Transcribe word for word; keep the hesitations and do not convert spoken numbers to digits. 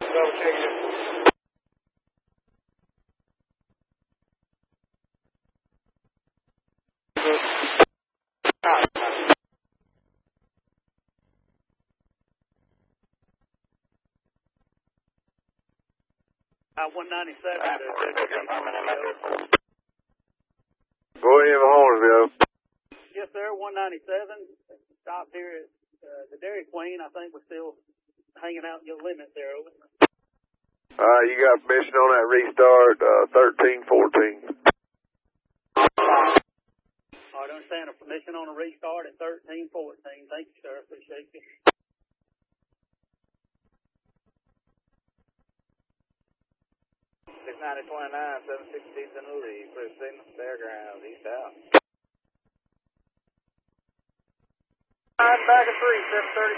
Double check it. Uh, one ninety-seven to Go ahead, Hornsville. Yes, sir, one ninety-seven. Stopped here at uh, the Dairy Queen. I think we're still hanging out your limit there, over. Uh, you got permission on that restart, uh, thirteen fourteen. All right, understand a permission on a restart at thirteen fourteen. Thank you, sir. Appreciate you. six ninety twenty-nine, seven sixty-eight in the lead. First signal, fairgrounds, east out. Back at three, seven thirty.